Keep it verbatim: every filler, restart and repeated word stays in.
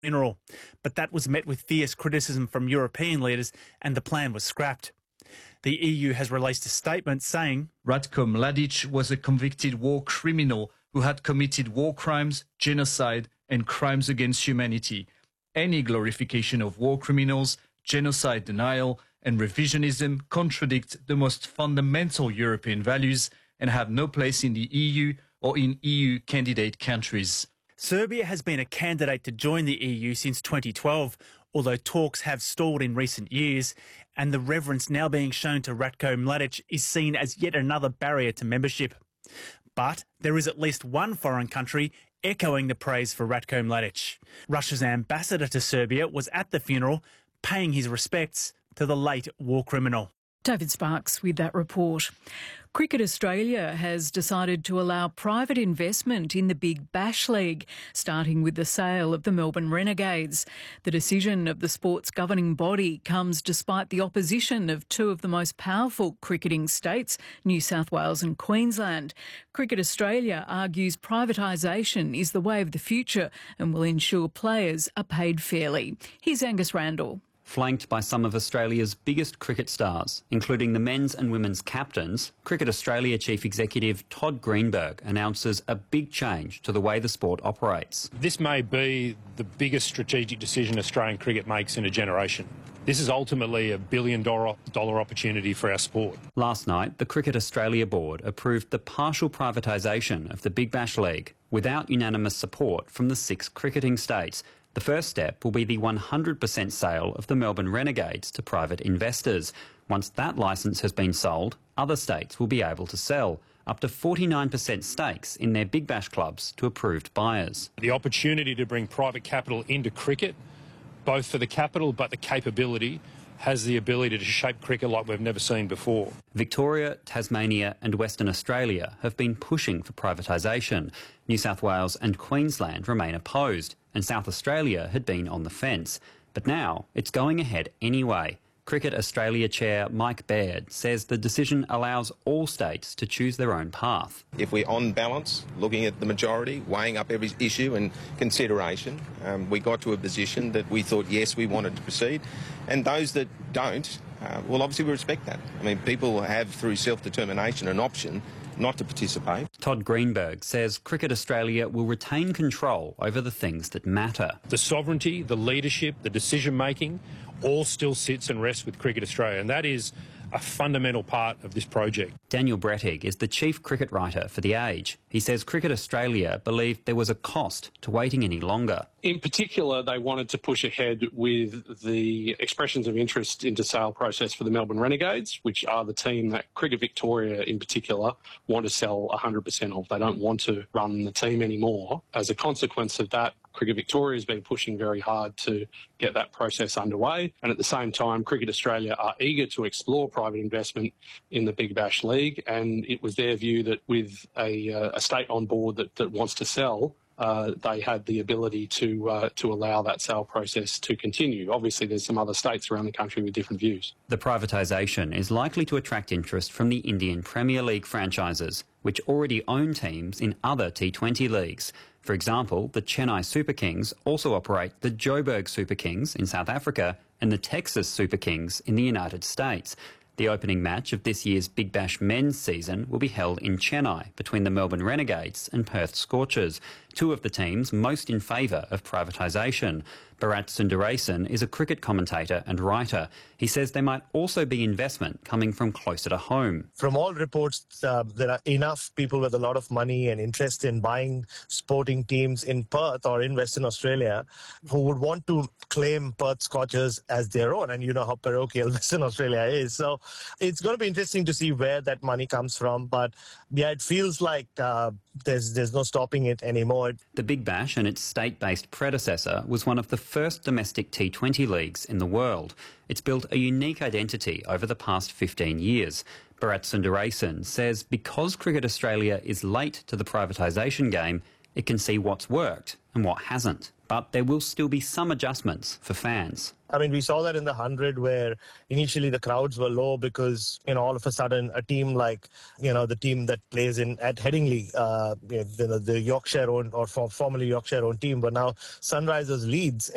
funeral. But that was met with fierce criticism from European leaders and the plan was scrapped. The E U has released a statement saying Ratko Mladic was a convicted war criminal who had committed war crimes, genocide and crimes against humanity. Any glorification of war criminals, genocide denial and revisionism contradict the most fundamental European values and have no place in the E U or in E U candidate countries. Serbia has been a candidate to join the E U since twenty twelve, although talks have stalled in recent years, and the reverence now being shown to Ratko Mladic is seen as yet another barrier to membership. But there is at least one foreign country echoing the praise for Ratko Mladic. Russia's ambassador to Serbia was at the funeral, paying his respects to the late war criminal. David Sparks with that report. Cricket Australia has decided to allow private investment in the Big Bash League, starting with the sale of the Melbourne Renegades. The decision of the sport's governing body comes despite the opposition of two of the most powerful cricketing states, New South Wales and Queensland. Cricket Australia argues privatisation is the way of the future and will ensure players are paid fairly. Here's Angus Randall. Flanked by some of Australia's biggest cricket stars, including the men's and women's captains, Cricket Australia Chief Executive Todd Greenberg announces a big change to the way the sport operates. This may be the biggest strategic decision Australian cricket makes in a generation. This is ultimately a billion dollar, dollar opportunity for our sport. Last night, the Cricket Australia board approved the partial privatisation of the Big Bash League without unanimous support from the six cricketing states. The first step will be the one hundred percent sale of the Melbourne Renegades to private investors. Once that licence has been sold, other states will be able to sell up to forty-nine percent stakes in their Big Bash clubs to approved buyers. The opportunity to bring private capital into cricket, both for the capital but the capability, has the ability to shape cricket like we've never seen before. Victoria, Tasmania and Western Australia have been pushing for privatisation. New South Wales and Queensland remain opposed, and South Australia had been on the fence. But now it's going ahead anyway. Cricket Australia Chair Mike Baird says the decision allows all states to choose their own path. If we're on balance, looking at the majority, weighing up every issue and consideration, um, we got to a position that we thought, yes, we wanted to proceed. And those that don't, uh, well, obviously we respect that. I mean, people have, through self-determination, an option not to participate. Todd Greenberg says Cricket Australia will retain control over the things that matter. The sovereignty, the leadership, the decision-making, all still sits and rests with Cricket Australia, and that is a fundamental part of this project. Daniel Brettig is the chief cricket writer for The Age. He says Cricket Australia believed there was a cost to waiting any longer. In particular, they wanted to push ahead with the expressions of interest into sale process for the Melbourne Renegades, which are the team that Cricket Victoria in particular want to sell one hundred percent of. They don't want to run the team anymore. As a consequence of that, Cricket Victoria has been pushing very hard to get that process underway. And at the same time, Cricket Australia are eager to explore private investment in the Big Bash League. And it was their view that with a, uh, a state on board that, that wants to sell, Uh, they had the ability to uh, to allow that sale process to continue. Obviously, there's some other states around the country with different views. The privatisation is likely to attract interest from the Indian Premier League franchises, which already own teams in other T twenty leagues. For example, the Chennai Super Kings also operate the Joburg Super Kings in South Africa and the Texas Super Kings in the United States. The opening match of this year's Big Bash men's season will be held in Chennai between the Melbourne Renegades and Perth Scorchers, two of the teams most in favour of privatisation. Bharat Sundaresan is a cricket commentator and writer. He says there might also be investment coming from closer to home. From all reports, uh, there are enough people with a lot of money and interest in buying sporting teams in Perth or in Western Australia who would want to claim Perth Scorchers as their own. And you know how parochial Western Australia is. So it's going to be interesting to see where that money comes from. But yeah, it feels like uh, there's, there's no stopping it anymore. The Big Bash and its state-based predecessor was one of the first domestic T twenty leagues in the world. It's built a unique identity over the past fifteen years. Bharat Sundaresan says because Cricket Australia is late to the privatisation game, it can see what's worked and what hasn't. But there will still be some adjustments for fans. I mean, we saw that in the hundred where initially the crowds were low because, you know, all of a sudden a team like, you know, the team that plays in at Headingley, uh, you know, the, the Yorkshire owned or formerly Yorkshire owned team, but now Sunrisers Leeds